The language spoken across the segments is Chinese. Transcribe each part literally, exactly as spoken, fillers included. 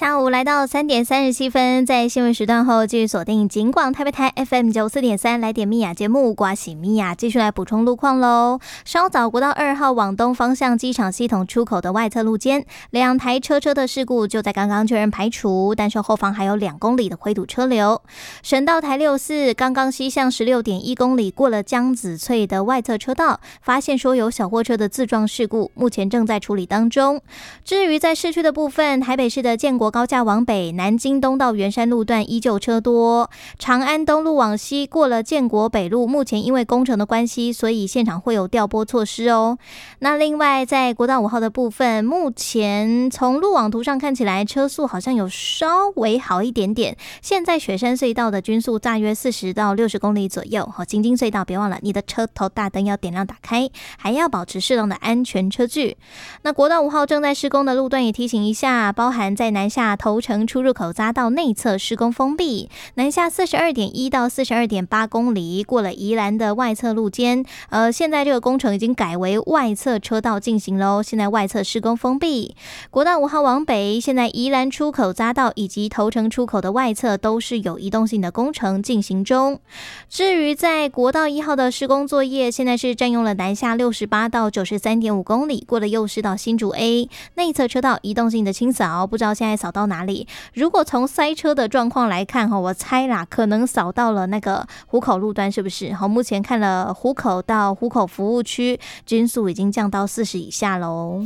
下午来到三点三十七分，在新闻时段后继续锁定警广台北台 F M 九四点三，来点米雅节目，刮喜米雅继续来补充路况喽。稍早国道二号往东方向机场系统出口的外侧路肩，两台车车的事故就在刚刚确认排除，但是后方还有两公里的灰土车流。省道台六四刚刚西向十六点一公里，过了江子翠的外侧车道，发现说有小货车的自撞事故，目前正在处理当中。至于在市区的部分，台北市的建国高架往北，南京东到圆山路段依旧车多，长安东路往西过了建国北路，目前因为工程的关系，所以现场会有调拨措施哦。那另外在国道五号的部分，目前从路网图上看起来车速好像有稍微好一点点，现在雪山隧道的均速大约四十到六十公里左右。好，京津隧道别忘了你的车头大灯要点亮打开，还要保持适当的安全车距。那国道五号正在施工的路段也提醒一下，包含在南下头城出入口匝道内侧施工封闭，南下 四十二点一 到 四十二点八 公里，过了宜兰的外侧路肩，呃，现在这个工程已经改为外侧车道进行咯，现在外侧施工封闭。国道五号往北，现在宜兰出口匝道以及头城出口的外侧都是有移动性的工程进行中。至于在国道一号的施工作业，现在是占用了南下六十八到九十三点五公里，过了右师到新竹 A 内侧车道移动性的清扫，不知道现在扫到哪里。如果从塞车的状况来看，我猜啦，可能扫到了那个湖口路段，是不是？目前看了湖口到湖口服务区，均速已经降到四十以下喽。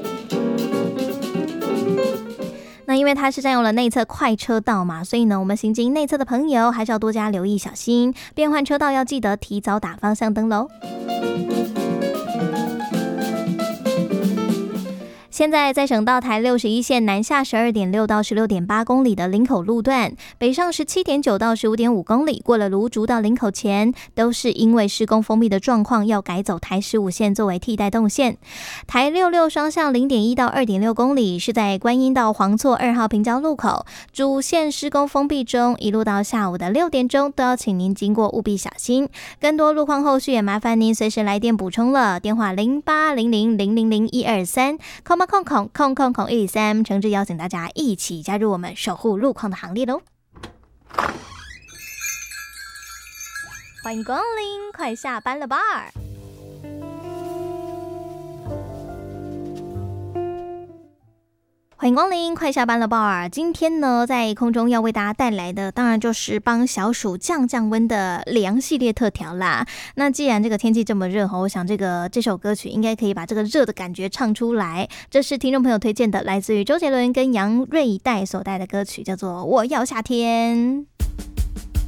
那因为它是占用了内侧快车道嘛，所以呢，我们行经内侧的朋友还是要多加留意小心，变换车道要记得提早打方向灯喽。现在在省道台六十一线南下 十二点六 到 十六点八 公里的林口路段，北上 十七点九 到 十五点五 公里，过了芦竹到林口前，都是因为施工封闭的状况，要改走台十五线作为替代动线。台六六双向 零点一 到 二点六 公里，是在观音到黄厝二号平交路口，主线施工封闭中，一路到下午的六点钟，都要请您经过务必小心。更多路况后续也麻烦您随时来电补充了，电话零八零零零零零一二三，空空空空空空一三，诚挚邀请大家一起加入我们守护路况的行列喽！欢迎光临，快下班了吧？欢迎光临，快下班了吧！今天呢，在空中要为大家带来的，当然就是帮小暑降降温的凉系列特调啦。那既然这个天气这么热，我想这个这首歌曲应该可以把这个热的感觉唱出来。这是听众朋友推荐的，来自于周杰伦跟杨瑞代所带的歌曲，叫做《我要夏天》。